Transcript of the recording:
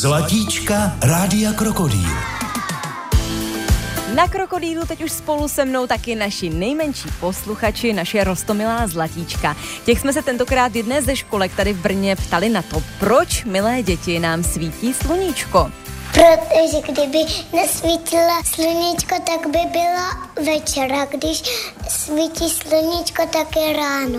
Zlatíčka Rádia Krokodýl. Na Krokodýlu teď už spolu se mnou taky naši nejmenší posluchači, naše roztomilá zlatíčka. Těch jsme se tentokrát jedné ze školek tady v Brně ptali na to, proč, milé děti, nám svítí sluníčko. Protože kdyby nesvítila sluníčko, tak by byla večera. Když svítí sluníčko, tak je ráno.